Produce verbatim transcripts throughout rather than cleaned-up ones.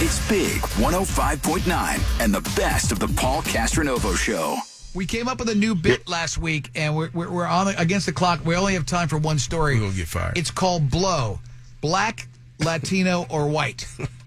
It's Big one oh five point nine and the best of the Paul Castronovo Show. We came up with a new bit last week, and we're, we're, we're on the, against the clock. We only have time for one story. We're going to get fired. It's called Blow. Black, Latino, or white?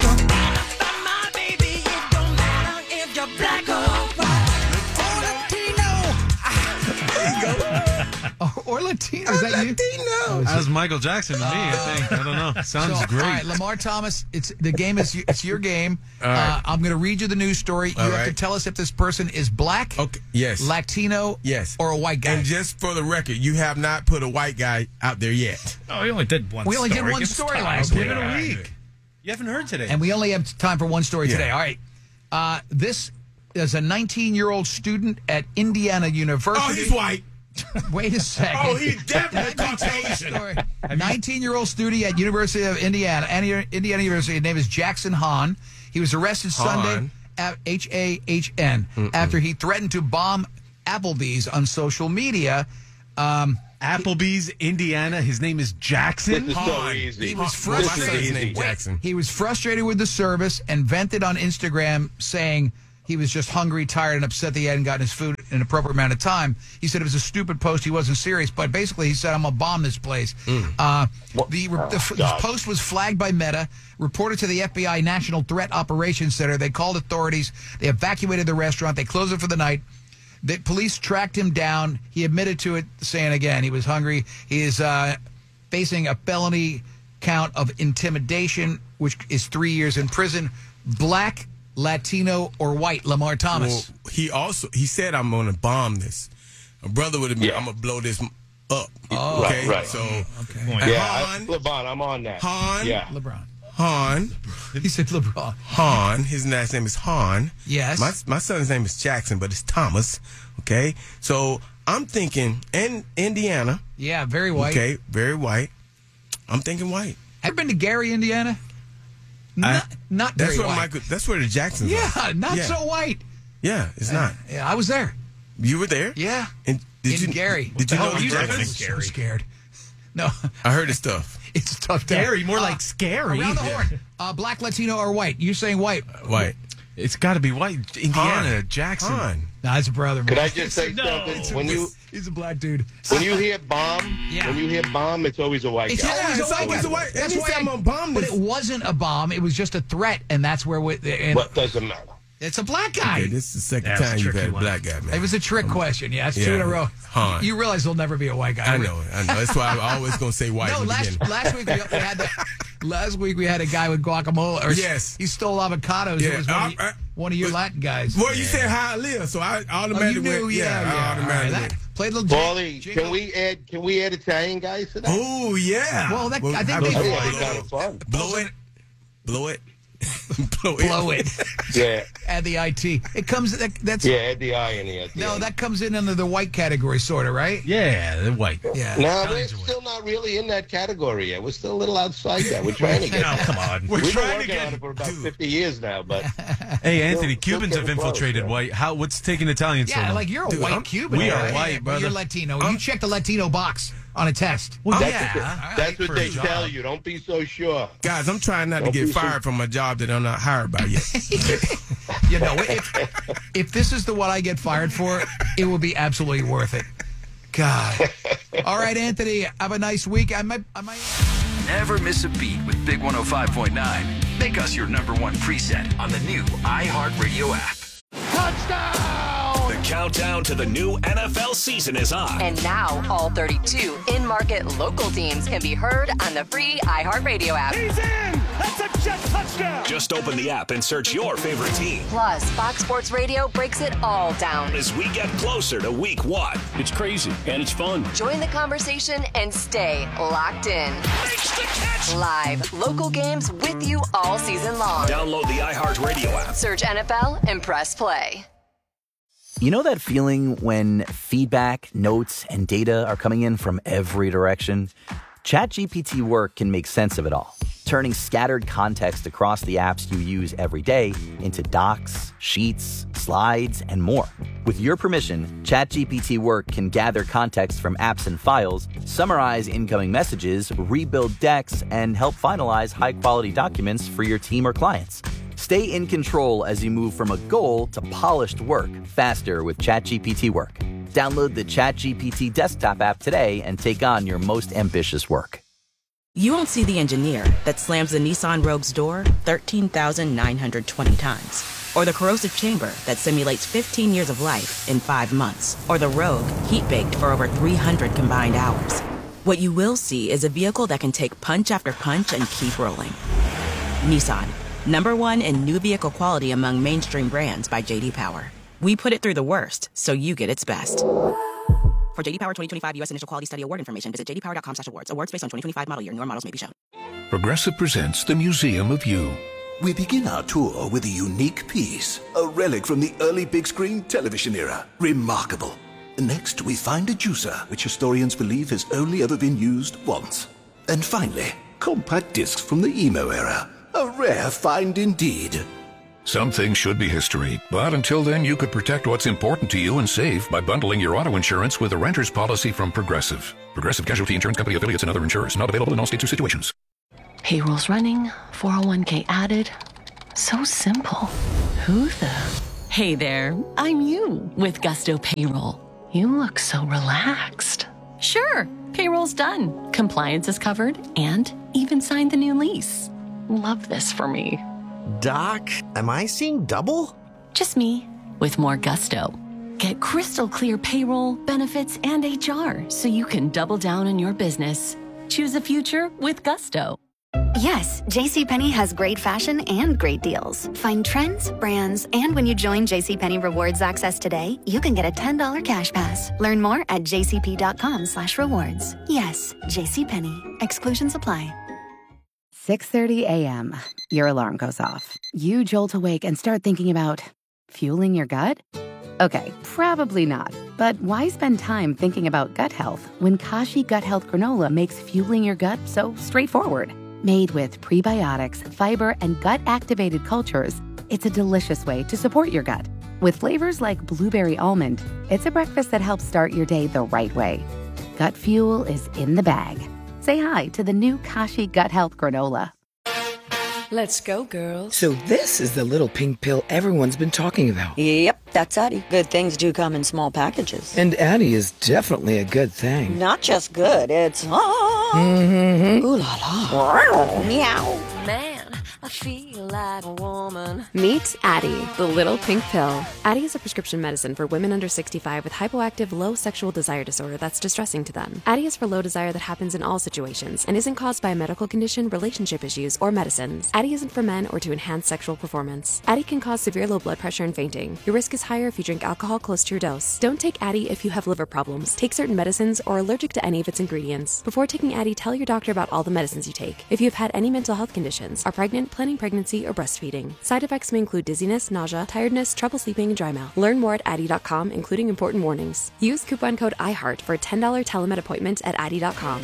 Or Latino. Is that Latino. you? That was Michael Jackson to me, I think. I don't know. Sounds so, great. All right, Lamar Thomas, it's the game is it's your game. All right. Uh, I'm going to read you the news story. You All have to right. tell us if this person is black, Okay. Yes. Latino, Yes. or a white guy. And just for the record, you have not put a white guy out there yet. Oh, we only did one We only story. did one Give us story time. last Give week. it a Yeah. week. You haven't heard today. And we only have time for one story Yeah. today. All right. Uh, this is a nineteen-year-old student at Indiana University. Oh, he's white. Wait a second. Oh, he's definitely Let me tell you the Caucasian. story. nineteen-year-old student at University of Indiana, Indiana University. His name is Jackson Hahn. He was arrested Sunday Hahn. at H A H N after he threatened to bomb Applebee's on social media. Um, Applebee's, Indiana. His name is Jackson. This is so Han. easy. He was This is frustrated. His name easy. Jackson. He was frustrated with the service and vented on Instagram saying he was just hungry, tired, and upset that he hadn't gotten his food in an appropriate amount of time. He said it was a stupid post. He wasn't serious. But basically, he said, I'm going to bomb this place. Uh, the the, the God. post was flagged by Meta, reported to the F B I National Threat Operations Center. They called authorities. They evacuated the restaurant. They closed it for the night. The police tracked him down. He admitted to it, saying again he was hungry. He is uh, facing a felony count of intimidation, which is three years in prison. Black, Latino, or white? Lamar Thomas. Well, he also he said I'm going to bomb this. A brother would have been. Yeah. I'm going to blow this up. Oh, okay, right, right. so okay. and Yeah, I, Han, LeBron, I'm on that. Han, Yeah. LeBron. Han, He said LeBron. Han. His last name is Han. Yes. My my son's name is Jackson, but it's Thomas. Okay, so I'm thinking, and Indiana. Yeah, very white. Okay, very white. I'm thinking white. Have you been to Gary, Indiana? Not, not That's very where white. Michael. That's where the Jacksons Yeah, are. not yeah. so white. Yeah, it's not. Yeah, I was there. You were there. Yeah. And did in you, Gary. Did you Oh, know the you I Jacksons? was so scared. No, I heard his stuff. it's tough. There. Scary, more Uh, like scary. Around the horn. Uh, black, Latino, or white? You're saying white. White. It's got to be white. Indiana, Han. Jackson. Han. Nah, it's a brother. Man. Could I just say No. something? When you He's a black dude. when you hear bomb, Yeah. when you hear bomb, it's always a white It's guy. always it's a white always guy. a white- That's every why time I- I'm bombed, But it's- it wasn't a bomb. It was just a threat, and that's where we. And What doesn't matter? it's a black guy. Okay, this is the second That's a time you've tricky had a one. black guy, man. It was a trick question. Yeah, it's two Yeah. in a row. Han. You realize there'll never be a white guy. I know, I know. That's why I'm always going to say white No, in the last beginning. last week we, we had the, last week we had a guy with guacamole. Or Yes. he stole avocados. Yeah, It was one, uh, of, uh, you- one of your but- Latin guys. Well, you said how I live, so I Oh, automatically you knew, went, yeah, yeah. I All right, automatically that, went. play a little jing- Paulie, jingle. can we add can we add Italian guys to that? Oh, yeah. Well, that- I think how they- about I Yeah, think blow, that'd be kind of fun. blow it, blow it, blow it. blow it? Yeah, Add the I T. It comes. That, that's yeah, add the I in here. at the no. end. That comes in under the white category, sort of, right? Yeah, they're white. Yeah. No, we're Italians are still not really in that category yet. We're still a little outside that. We're trying to get. No, come on. We're We've been trying to working get on it for about dude. fifty years now, but Hey, Anthony, Still- Cubans still have getting close, infiltrated yeah. white. How? What's taking Italians so Yeah, long? like you're a Dude, white I'm- Cuban. we are right? white, Yeah, but brother. You're Latino. you I'm- checked the Latino box on a test. Well, that's yeah. what, right, they, that's what for they a job. tell you. Don't be so sure. Guys, I'm trying not to Don't get be so- fired from a job that I'm not hired by yet. You know, if, if this is the one I get fired for, it will be absolutely worth it. God. All right, Anthony, have a nice week. I might, I might. Never miss a beat with Big one oh five point nine. Make us your number one preset on the new iHeartRadio app. The countdown to the new N F L season is on. And now all thirty-two in-market local teams can be heard on the free iHeartRadio app. He's in! That's a jet touchdown! Just open the app and search your favorite team Plus, Fox Sports Radio breaks it all down. as we get closer to week one. It's crazy and it's fun. Join the conversation and stay locked in. Makes the catch! Live, local games with you all season long. Download the iHeartRadio app. Search N F L and press play. You know that feeling when feedback, notes, and data are coming in from every direction? ChatGPT Work can make sense of it all, turning scattered context across the apps you use every day into docs, sheets, slides, and more. With your permission, ChatGPT Work can gather context from apps and files, summarize incoming messages, rebuild decks, and help finalize high-quality documents for your team or clients. Stay in control as you move from a goal to polished work faster with ChatGPT Work. Download the ChatGPT desktop app today and take on your most ambitious work. You won't see the engineer that slams the Nissan Rogue's door thirteen thousand nine hundred twenty times. Or the corrosive chamber that simulates fifteen years of life in five months. Or the Rogue heat-baked for over three hundred combined hours. What you will see is a vehicle that can take punch after punch and keep rolling. Nissan, number one in new vehicle quality among mainstream brands by J D Power. We put it through the worst, so you get its best. For J D Power twenty twenty-five U S Initial Quality Study Award information, visit j d power dot com slash awards. Awards based on twenty twenty-five model year. Newer models may be shown. Progressive presents the Museum of You. We begin our tour with a unique piece, a relic from the early big screen television era. Remarkable. Next, we find a juicer, which historians believe has only ever been used once. And finally, compact discs from the emo era. A rare find indeed. Some things should be history, but until then you could protect what's important to you and save by bundling your auto insurance with a renter's policy from Progressive. Progressive Casualty Insurance Company affiliates and other insurers. Not available in all states or situations. Payroll's running, four oh one k added. So simple. Who the... Hey there, I'm you with Gusto Payroll. You look so relaxed. Sure, payroll's done. Compliance is covered and even signed the new lease. Love this for me. Doc, am I seeing double? Just me, with more gusto. Get crystal clear payroll, benefits, and H R so you can double down on your business. Choose a future with gusto. Yes, JCPenney has great fashion and great deals. Find trends, brands, and when you join JCPenney Rewards Access today, you can get a ten dollars cash pass. Learn more at jcp.com slash rewards. Yes, JCPenney. Exclusions apply. six thirty a.m. Your alarm goes off. You jolt awake and start thinking about fueling your gut? Okay, probably not. But why spend time thinking about gut health when Kashi Gut Health Granola makes fueling your gut so straightforward? Made with prebiotics, fiber, and gut-activated cultures, it's a delicious way to support your gut. With flavors like blueberry almond, it's a breakfast that helps start your day the right way. Gut fuel is in the bag. Say hi to the new Kashi Gut Health Granola. Let's go, girls. So this is the little pink pill everyone's been talking about. Yep, that's Addie. Good things do come in small packages. And Addie is definitely a good thing. Not just good, it's... Ah. Mm-hmm. Ooh la la. Meow. Man, I feel like a woman. Meet Addie, the little pink pill. Addie is a prescription medicine for women under sixty-five with hypoactive low sexual desire disorder that's distressing to them. Addie is for low desire that happens in all situations and isn't caused by a medical condition, relationship issues, or medicines. Addie isn't for men or to enhance sexual performance. Addie can cause severe low blood pressure and fainting. Your risk is higher if you drink alcohol close to your dose. Don't take Addie if you have liver problems, take certain medicines, or are allergic to any of its ingredients. Before taking Addie, tell your doctor about all the medicines you take. If you have had any mental health conditions, are pregnant, planning pregnancy, or breastfeeding. Side effects may include dizziness, nausea, tiredness, trouble sleeping, and dry mouth. Learn more at addie dot com, including important warnings. Use coupon code iHeart for a ten dollars telemed appointment at addie dot com.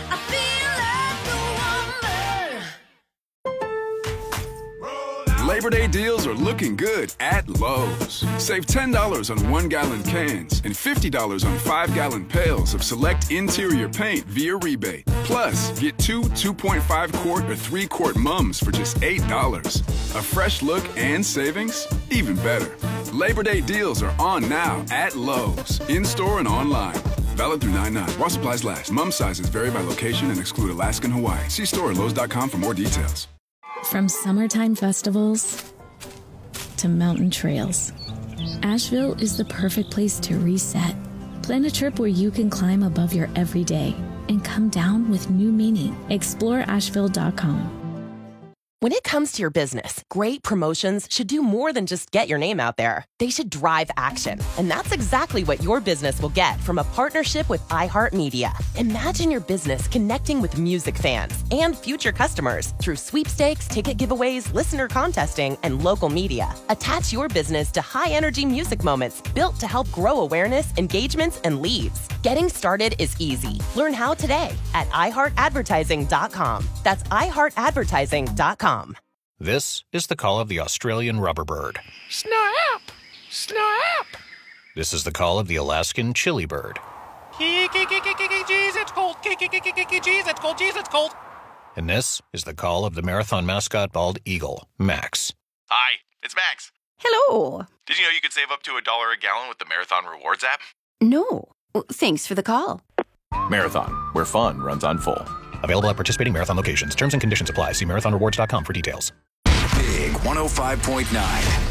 Labor Day deals are looking good at Lowe's. Save ten dollars on one-gallon cans and fifty dollars on five-gallon pails of select interior paint via rebate. Plus, get two two point five quart or three quart mums for just eight dollars. A fresh look and savings? Even better. Labor Day deals are on now at Lowe's, in-store and online. Valid through nine nine. While supplies last. Mum sizes vary by location and exclude Alaska and Hawaii. See store at lowes dot com for more details. From summertime festivals to mountain trails, Asheville is the perfect place to reset. Plan a trip where you can climb above your everyday and come down with new meaning. explore asheville dot com. When it comes to your business, great promotions should do more than just get your name out there. They should drive action. And that's exactly what your business will get from a partnership with iHeartMedia. Imagine your business connecting with music fans and future customers through sweepstakes, ticket giveaways, listener contesting, and local media. Attach your business to high-energy music moments built to help grow awareness, engagements, and leads. Getting started is easy. Learn how today at i heart advertising dot com. That's i heart advertising dot com. This is the call of the Australian rubberbird. Snap! Snap! This is the call of the Alaskan chili bird. Jeez, it's cold. Jeez, it's cold. Jeez, it's cold. And this is the call of the marathon mascot bald eagle, Max. Hi, it's Max. Hello. Did you know you could save up to a dollar a gallon with the Marathon Rewards app? No. Well, thanks for the call. Marathon, where fun runs on full. Available at participating Marathon locations. Terms and conditions apply. See marathon rewards dot com for details. Big one oh five point nine.